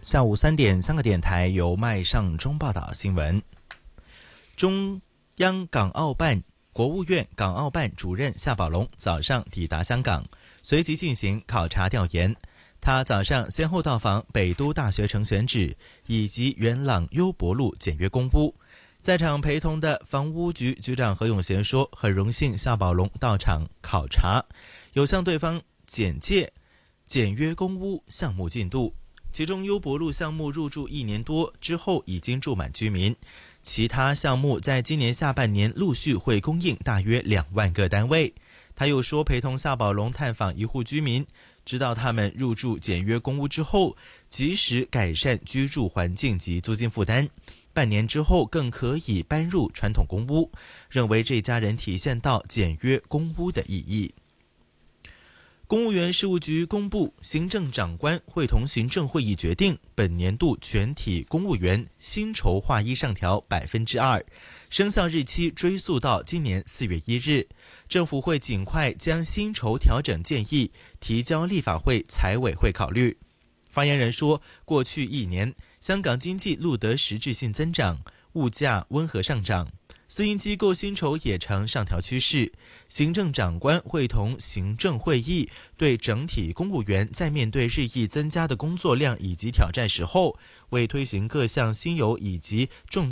下午3点，3个电台由麦尚中报道新闻。中央港澳办、国务院港澳办主任夏宝龙早上抵达香港，随即进行考察调研。他早上先后到访北都大学城选址以及元朗优博路简约公屋。在场陪同的房屋局局长何永贤说，很荣幸夏宝龙到场考察，有向对方简介简约公屋项目进度。其中优博路项目入住1年多之后已经住满居民，其他项目在今年下半年陆续会供应大约2万个单位。他又说，陪同夏宝龙探访一户居民，知道他们入住简约公屋之后及时改善居住环境及租金负担，半年之后更可以搬入传统公屋，认为这家人体现到简约公屋的意义。公务员事务局公布，行政长官会同行政会议决定，本年度全体公务员薪酬划一上调 2%， 生效日期追溯到今年4月1日。政府会尽快将薪酬调整建议提交立法会财委会考虑。发言人说，过去1年，香港经济录得实质性增长，物价温和上涨，私营机构薪酬也呈上调趋势。行政长官会同行政会议对整体公务员在面对日益增加的工作量以及挑战时候，为推行各项新猷以及重